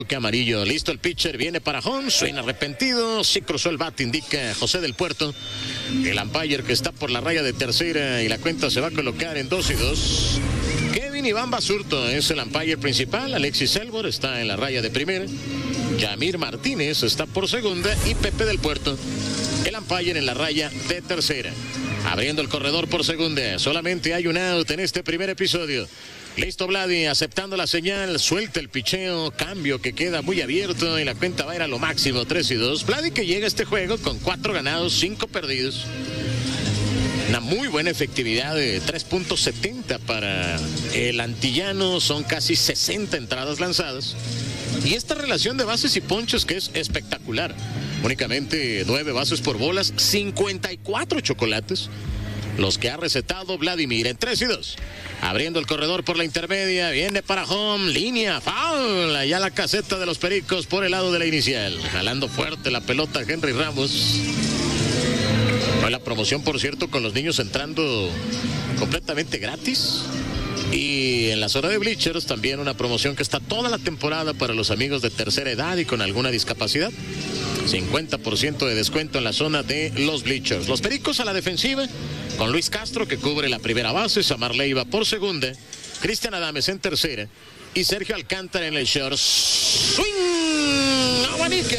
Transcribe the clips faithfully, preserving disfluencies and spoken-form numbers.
Que amarillo, listo el pitcher, viene para home, suena arrepentido, sí cruzó el bat, indica José del Puerto, el umpire que está por la raya de tercera y la cuenta se va a colocar en dos y dos. Kevin Iván Basurto es el umpire principal, Alexis Elbor está en la raya de primera, Yamir Martínez está por segunda y Pepe del Puerto, el umpire en la raya de tercera. Abriendo el corredor por segunda, solamente hay un out en este primer episodio. Listo Vladi, aceptando la señal, suelta el picheo, cambio que queda muy abierto y la cuenta va a ir a lo máximo, tres y dos. Vladi que llega a este juego con cuatro ganados, cinco perdidos. Una muy buena efectividad de tres punto setenta para el antillano, son casi sesenta entradas lanzadas. Y esta relación de bases y ponches que es espectacular. Únicamente nueve bases por bolas, cincuenta y cuatro chocolates. Los que ha recetado Vladimir en tres y dos. Abriendo el corredor por la intermedia, viene para home, línea, foul, allá la caseta de los Pericos por el lado de la inicial. Jalando fuerte la pelota Henry Ramos. Fue la promoción, por cierto, con los niños entrando completamente gratis. Y en la zona de bleachers también una promoción que está toda la temporada para los amigos de tercera edad y con alguna discapacidad. cincuenta por ciento de descuento en la zona de los bleachers. Los Pericos a la defensiva, con Luis Castro que cubre la primera base, Samar Leiva por segunda, Cristian Adames en tercera y Sergio Alcántara en el short. ¡Swing! ¡Abanica!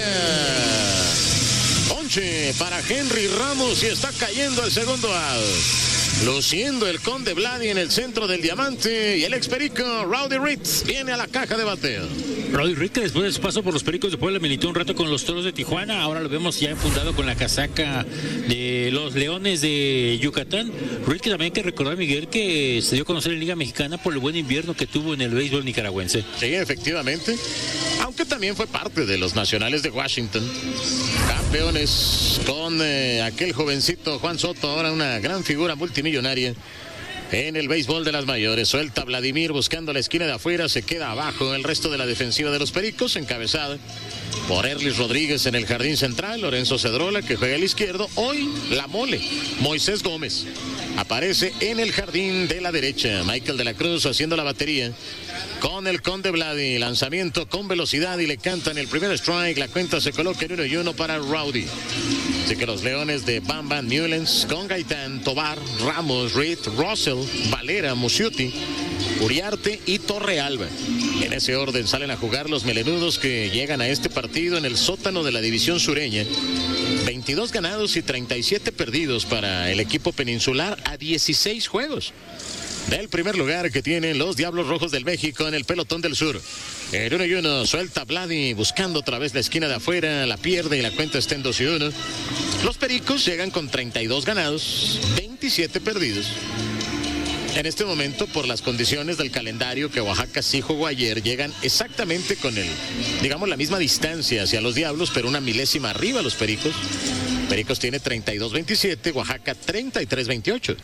Ponche para Henry Ramos y está cayendo el segundo out. Luciendo el Conde Vladi en el centro del diamante y el ex Perico Rowdy Ritz viene a la caja de bateo. Rowdy Ritz, después de su paso por los Pericos de Puebla, militó un rato con los Toros de Tijuana. Ahora lo vemos ya enfundado con la casaca de los Leones de Yucatán. Ritz, que también hay que recordar, Miguel, que se dio a conocer en Liga Mexicana por el buen invierno que tuvo en el béisbol nicaragüense. Sí, efectivamente. Aunque también fue parte de los Nacionales de Washington. Campeones con eh, aquel jovencito Juan Soto, ahora una gran figura multimillonaria en el béisbol de las mayores. Suelta Vladimir buscando la esquina de afuera, se queda abajo el resto de la defensiva de los Pericos, encabezada por Erlis Rodríguez en el jardín central, Lorenzo Cedrola que juega al izquierdo, hoy la mole, Moisés Gómez aparece en el jardín de la derecha, Michael de la Cruz haciendo la batería con el Conde Vladi, lanzamiento con velocidad y le cantan el primer strike, la cuenta se coloca en uno y uno para Rowdy. Así que los Leones de Bam Bam Newlands con Gaitán, Tobar, Ramos, Reed, Russell, Valera, Musiuti, Uriarte y Torrealba. En ese orden salen a jugar los melenudos que llegan a este partido en el sótano de la división sureña. veintidós ganados y treinta y siete perdidos para el equipo peninsular a dieciséis juegos del primer lugar que tienen los Diablos Rojos del México en el pelotón del sur. El uno y uno, suelta Vladi buscando otra vez la esquina de afuera, la pierde y la cuenta está en dos y uno. Los Pericos llegan con treinta y dos ganados, veintisiete perdidos. En este momento, por las condiciones del calendario que Oaxaca sí jugó ayer, llegan exactamente con el, digamos, la misma distancia hacia los Diablos, pero una milésima arriba los Pericos. Pericos tiene treinta y dos veintisiete, Oaxaca treinta y tres veintiocho.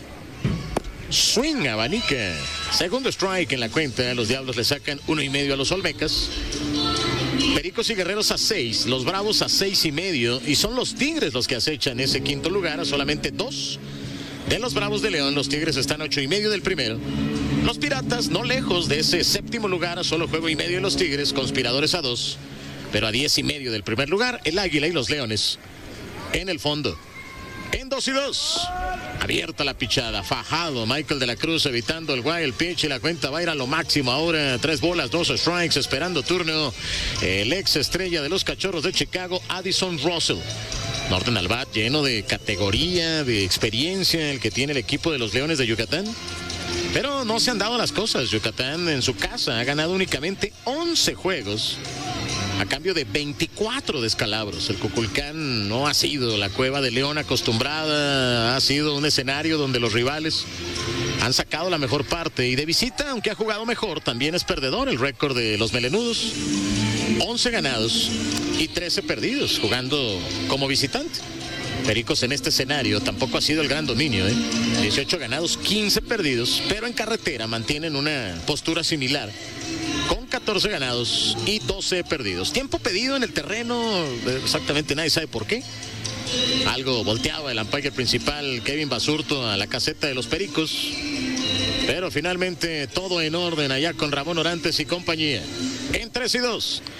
Swing, abanica. Segundo strike en la cuenta. Los Diablos le sacan uno y medio a los Olmecas. Pericos y Guerreros a seis. Los Bravos a seis y medio. Y son los Tigres los que acechan ese quinto lugar a solamente dos de los Bravos de León. Los Tigres están a ocho y medio del primero. Los Piratas no lejos de ese séptimo lugar a solo juego y medio de los Tigres. Conspiradores a dos. Pero a diez y medio del primer lugar. El Águila y los Leones en el fondo. En dos y dos. Abierta la pichada, fajado Michael de la Cruz evitando el wild pitch y la cuenta va a ir a lo máximo ahora, tres bolas, dos strikes, esperando turno el ex estrella de los Cachorros de Chicago, Addison Russell. Norton al bat, lleno de categoría, de experiencia, el que tiene el equipo de los Leones de Yucatán. Pero no se han dado las cosas. Yucatán en su casa ha ganado únicamente once juegos a cambio de veinticuatro descalabros. El Cuculcán no ha sido la cueva de León acostumbrada, ha sido un escenario donde los rivales han sacado la mejor parte y de visita, aunque ha jugado mejor, también es perdedor el récord de los melenudos. once ganados y trece perdidos jugando como visitante. Pericos en este escenario tampoco ha sido el gran dominio, ¿eh? dieciocho ganados, quince perdidos, pero en carretera mantienen una postura similar, con catorce ganados y doce perdidos. Tiempo pedido en el terreno, exactamente nadie sabe por qué. Algo volteaba el umpire principal, Kevin Basurto, a la caseta de los Pericos. Pero finalmente todo en orden allá con Ramón Orantes y compañía. En tres y dos.